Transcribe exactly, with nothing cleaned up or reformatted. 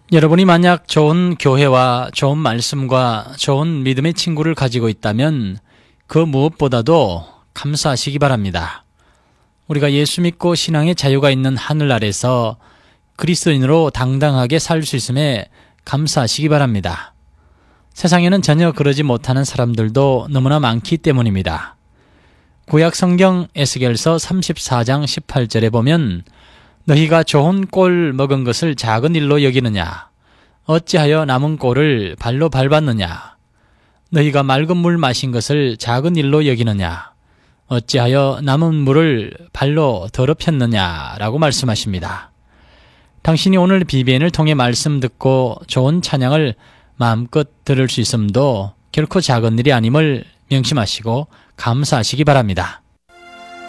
여러분이 만약 좋은 교회와 좋은 말씀과 좋은 믿음의 친구를 가지고 있다면 그 무엇보다도 감사하시기 바랍니다. 우리가 예수 믿고 신앙의 자유가 있는 하늘 아래서 그리스도인으로 당당하게 살 수 있음에 감사하시기 바랍니다. 세상에는 전혀 그러지 못하는 사람들도 너무나 많기 때문입니다. 구약 성경 에스겔서 삼십사 장 십팔 절에 보면 너희가 좋은 꼴 먹은 것을 작은 일로 여기느냐? 어찌하여 남은 꼴을 발로 밟았느냐? 너희가 맑은 물 마신 것을 작은 일로 여기느냐? 어찌하여 남은 물을 발로 더럽혔느냐? 라고 말씀하십니다. 당신이 오늘 비비엔을 통해 말씀 듣고 좋은 찬양을 마음껏 들을 수 있음도 결코 작은 일이 아님을 명심하시고 감사하시기 바랍니다.